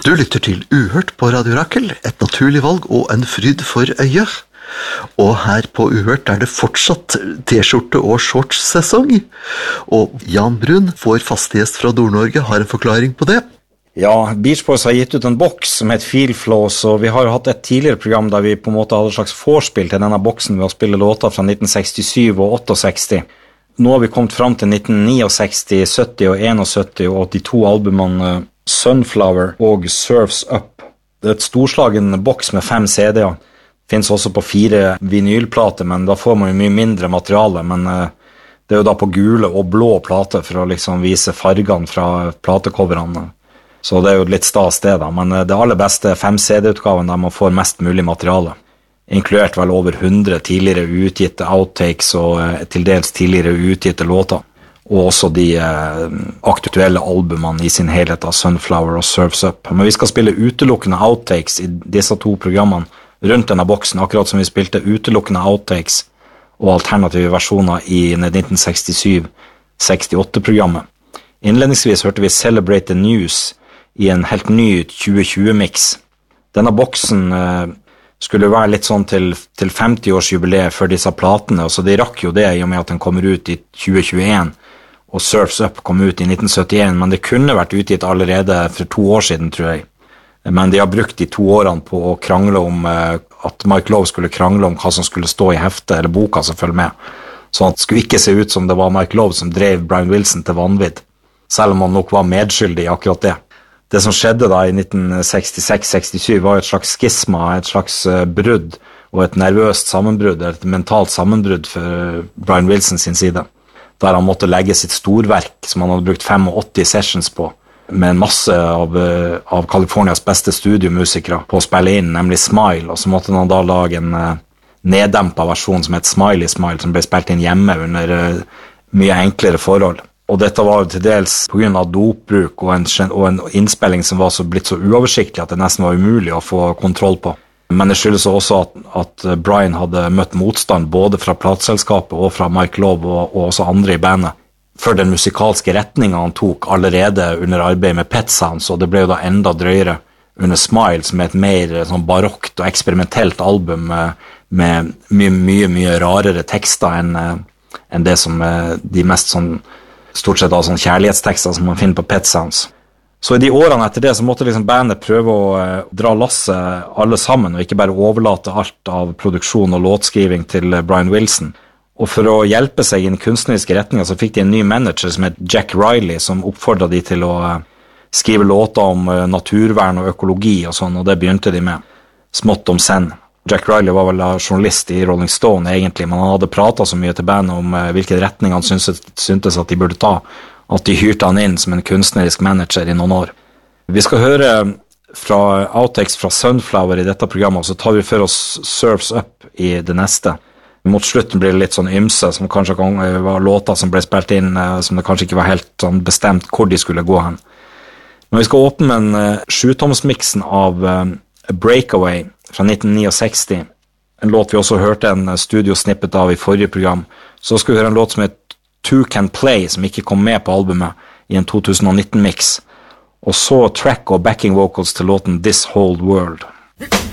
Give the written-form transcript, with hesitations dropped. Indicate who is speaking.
Speaker 1: Du lytter til Uhørt på Radio Rakel, et naturlig valg og en fryd for øyet. Og her på Uhørt det fortsatt t-skjorte- og shorts-sesong. Og Jan Brun, vår faste gjest fra Nord-Norge, har en forklaring på det.
Speaker 2: Ja, Beach Boys har gitt ut en boks som heter Feel Flow, så vi har hatt et tidligere program der vi på en måte hadde et slags vorspiel til denne boksen ved å spille låter fra 1967 og 68. Nå har vi kommet fram til 1969, 70 og 71, og de to albumene Sunflower og Surf's Up. Det et storslagen boks med 5 CD-er. Finnes også på 4 vinylplater, men da får man jo mye mindre materiale, men det jo da på gule og blå plater for å liksom vise fargene fra platecoverene. Så det jo litt stas det da, men det aller beste 5 CD-utgaven der man får mest mulig materiale. Inkludert vel over 100 tidligere utgitte outtakes og til dels tidligere utgitte låter. Og også de aktuelle albumene i sin helhet av Sunflower og Surf's Up. Men vi skal spille utelukkende outtakes i disse to programmene rundt denne boksen, akkurat som vi spilte utelukkende outtakes og alternative versjoner i 1967-68-programmet. Innledningsvis hørte vi Celebrate the News i en helt ny 2020-mix. Denne boksen skulle være litt sånn til 50-årsjubileet for disse platene, og så de rakk jo det i og med at den kommer ut i 2021, og Surf's Up kom ut i 1971, men det kunne vært utgitt allerede for 2 år siden, tror jeg. Men de har brukt de 2 årene på å krangle om at Mike Love skulle krangle om hva som skulle stå i heftet, eller boka som følger med. Så det skulle ikke se ut som det var Mike Love som drev Brian Wilson til vanvidd, selv om han nok var medskyldig i akkurat det. Det som skjedde da i 1966-67 var et slags skisma, et slags brudd, og et nervøst sammenbrudd, et mentalt sammenbrudd for Brian Wilson sin side, der han måtte legge sitt storverk, som han hadde brukt 85 sessions på, med en masse av Californias beste studiomusikere på å spille inn, nemlig Smile, og så måtte han da lage en neddempet versjon som het Smiley Smile, som ble spilt inn hjemme under mye enklere forhold. Og dette var til dels på grunn av dopbruk og en innspilling som var blitt så uoversiktlig at det nesten var umulig å få kontroll på. Men det skyldes også at Brian hadde møtt motstand både fra plateselskapet og fra Mike Love og også andre i bandet for den musikalske retningen han tok allerede under arbeid med Pet Sounds, og det ble jo da enda drøyere under Smile, som et mer sånn barokkt og eksperimentelt album med mye rarere tekster enn det som de mest sånn stort sett av sånn kjærlighetstekster som man finner på Pet Sounds. Så i de årene etter det så måtte liksom bandet prøve å dra lasset alle sammen, og ikke bare overlate alt av produksjon og låtskriving til Brian Wilson. Og for å hjelpe seg i den kunstneriske retningen så fikk de en ny manager som het Jack Riley, som oppfordret de til å skrive låter om naturvern og økologi og sånn, og det begynte de med, smått om senn. Jack Riley var vel journalist i Rolling Stone egentlig, men han hadde pratet så mye til bandet om hvilken retning han syntes at de burde ta, at de hyrte han inn som en kunstnerisk manager i noen år. Vi skal høre fra outtakes fra Sunflower i dette programmet, og så tar vi for oss Surf's Up i det neste. Mot slutten blir det litt sånn ymse, som kanskje var låter som ble spilt inn, som det kanskje ikke var helt sånn bestemt hvor de skulle gå hen. Men vi skal åpne med en 7-tomsmiksen av Breakaway fra 1969, en låt vi også hørte en studiosnippet av i forrige program. Så skal vi høre en låt som heter Two Can Play, som ikke kom med på albumet i en 2019-mix. Og så track og backing vocals til låten This Whole World.